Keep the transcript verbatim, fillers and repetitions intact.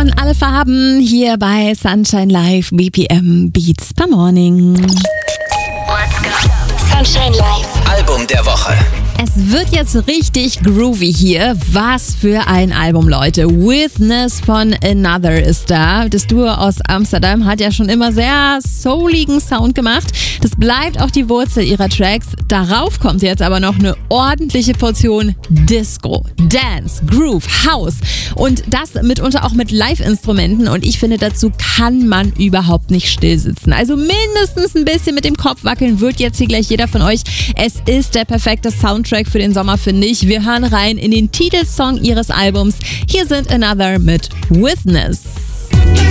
von Alle Farben hier bei Sunshine Live, B P M Beats per Morning. Let's go. Sunshine Live. Album der Woche. Es wird jetzt richtig groovy hier. Was für ein Album, Leute. Witness von Another ist da. Das Duo aus Amsterdam hat ja schon immer sehr souligen Sound gemacht. Das bleibt auch die Wurzel ihrer Tracks. Darauf kommt jetzt aber noch eine ordentliche Portion Disco, Dance, Groove, House und das mitunter auch mit Live-Instrumenten und ich finde, dazu kann man überhaupt nicht still sitzen. Also mindestens ein bisschen mit dem Kopf wackeln wird jetzt hier gleich jeder von euch. Es ist der perfekte Soundtrack für den Sommer, finde ich. Wir hören rein in den Titelsong ihres Albums. Hier sind Another mit Witness.